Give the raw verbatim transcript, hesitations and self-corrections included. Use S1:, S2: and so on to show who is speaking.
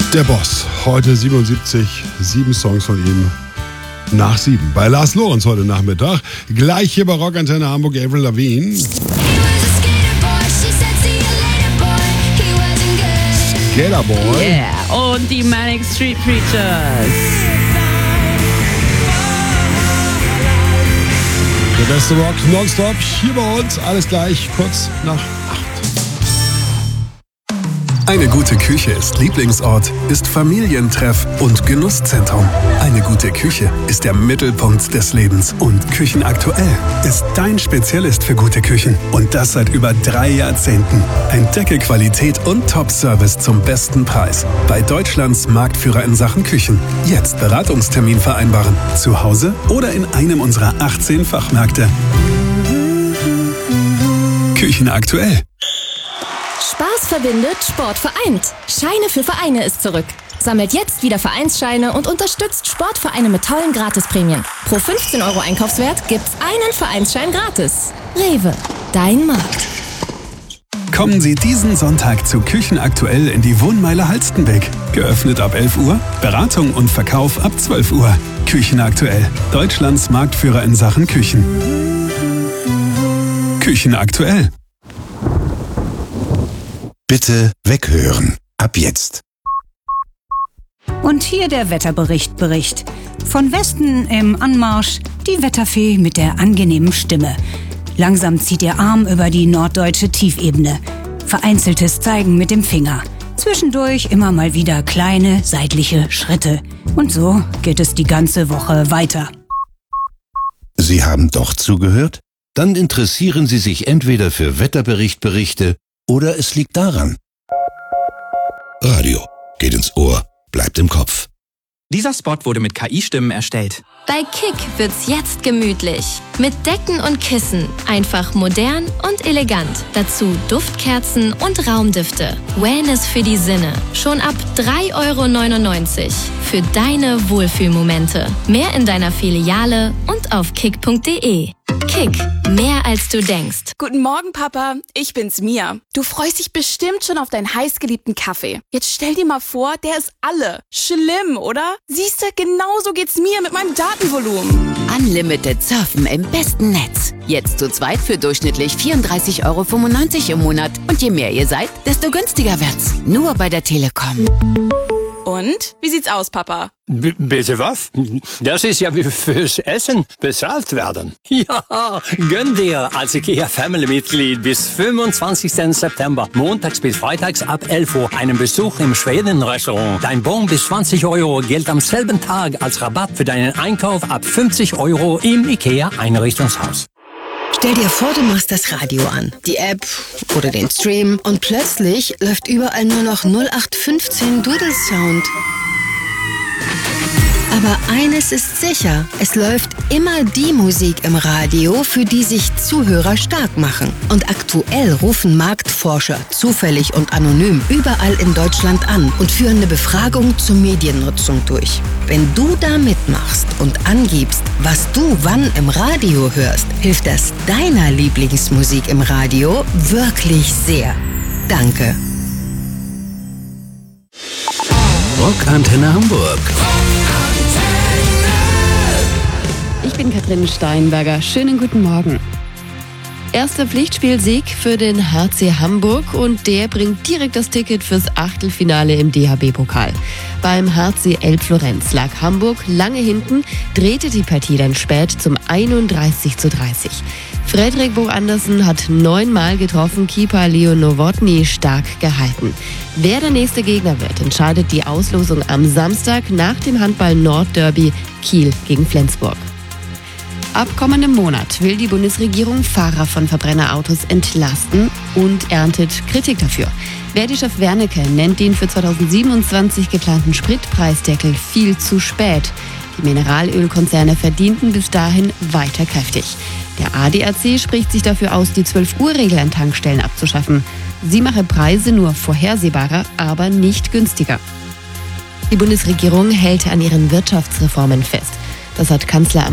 S1: Der Boss, heute siebenundsiebzig, sieben Songs von ihm nach sieben. Bei Lars Lorenz heute Nachmittag. Gleich hier bei Rockantenne Hamburg, Avril Lavigne. Skaterboy.
S2: Yeah, und die Manic Street Preachers.
S1: Der beste Rock nonstop hier bei uns. Alles gleich kurz nach acht.
S3: Eine gute Küche ist Lieblingsort, ist Familientreff und Genusszentrum. Eine gute Küche ist der Mittelpunkt des Lebens. Und Küchenaktuell ist dein Spezialist für gute Küchen. Und das seit über drei Jahrzehnten. Entdecke Qualität und Top-Service zum besten Preis. Bei Deutschlands Marktführer in Sachen Küchen. Jetzt Beratungstermin vereinbaren. Zu Hause oder in einem unserer achtzehn Fachmärkte. Küchenaktuell.
S4: Spaß verbindet, Sport vereint. Scheine für Vereine ist zurück. Sammelt jetzt wieder Vereinsscheine und unterstützt Sportvereine mit tollen Gratisprämien. Pro fünfzehn Euro Einkaufswert gibt's einen Vereinsschein gratis. Rewe, dein Markt.
S3: Kommen Sie diesen Sonntag zu Küchenaktuell in die Wohnmeile Halstenbeck. Geöffnet ab elf Uhr, Beratung und Verkauf ab zwölf Uhr. Küchenaktuell, Deutschlands Marktführer in Sachen Küchen. Küchenaktuell.
S5: Bitte weghören. Ab jetzt.
S6: Und hier der Wetterbericht Bericht. Von Westen im Anmarsch die Wetterfee mit der angenehmen Stimme. Langsam zieht ihr Arm über die norddeutsche Tiefebene. Vereinzeltes Zeigen mit dem Finger. Zwischendurch immer mal wieder kleine seitliche Schritte. Und so geht es die ganze Woche weiter.
S5: Sie haben doch zugehört? Dann interessieren Sie sich entweder für Wetterberichtberichte oder es liegt daran. Radio geht ins Ohr, bleibt im Kopf.
S7: Dieser Spot wurde mit K I-Stimmen erstellt.
S4: Bei Kick wird's jetzt gemütlich. Mit Decken und Kissen. Einfach modern und elegant. Dazu Duftkerzen und Raumdüfte. Wellness für die Sinne. Schon ab drei Euro neunundneunzig. Für deine Wohlfühlmomente. Mehr in deiner Filiale und auf kick punkt de. Kick, mehr als du denkst.
S8: Guten Morgen, Papa. Ich bin's, Mia. Du freust dich bestimmt schon auf deinen heißgeliebten Kaffee. Jetzt stell dir mal vor, der ist alle. Schlimm, oder? Siehste, genauso geht's mir mit meinem Datenvolumen.
S9: Unlimited Surfen im besten Netz. Jetzt zu zweit für durchschnittlich vierunddreißig Euro fünfundneunzig im Monat. Und je mehr ihr seid, desto günstiger wird's. Nur bei der Telekom.
S8: Und? Wie sieht's aus, Papa?
S10: B- bitte was? Das ist ja wie fürs Essen bezahlt werden. Ja, gönn dir als IKEA-Family-Mitglied bis fünfundzwanzigsten September, montags bis freitags ab elf Uhr, einen Besuch im Schweden-Restaurant. Dein Bon bis zwanzig Euro gilt am selben Tag als Rabatt für deinen Einkauf ab fünfzig Euro im IKEA-Einrichtungshaus.
S11: Stell dir vor, du machst das Radio an, die App oder den Stream und plötzlich läuft überall nur noch null acht fünfzehn Doodle Sound. Aber eines ist sicher, es läuft immer die Musik im Radio, für die sich Zuhörer stark machen. Und aktuell rufen Marktforscher zufällig und anonym überall in Deutschland an und führen eine Befragung zur Mediennutzung durch. Wenn du da mitmachst und angibst, was du wann im Radio hörst, hilft das deiner Lieblingsmusik im Radio wirklich sehr. Danke.
S5: Rockantenne Hamburg.
S2: Ich bin Katrin Steinberger. Schönen guten Morgen. Erster Pflichtspielsieg für den H C Hamburg und der bringt direkt das Ticket fürs Achtelfinale im D H B-Pokal. Beim H C Elbflorenz lag Hamburg lange hinten, drehte die Partie dann spät zum einunddreißig zu dreißig. Fredrik Bo Andersen hat neunmal getroffen, Keeper Leo Nowotny stark gehalten. Wer der nächste Gegner wird, entscheidet die Auslosung am Samstag nach dem Handball-Nord-Derby Kiel gegen Flensburg. Ab kommendem Monat will die Bundesregierung Fahrer von Verbrennerautos entlasten und erntet Kritik dafür. Verdi-Chef Wernicke nennt den für zweitausendsiebenundzwanzig geplanten Spritpreisdeckel viel zu spät. Die Mineralölkonzerne verdienten bis dahin weiter kräftig. Der A D A C spricht sich dafür aus, die zwölf-Uhr-Regel an Tankstellen abzuschaffen. Sie mache Preise nur vorhersehbarer, aber nicht günstiger. Die Bundesregierung hält an ihren Wirtschaftsreformen fest. Das hat Kanzler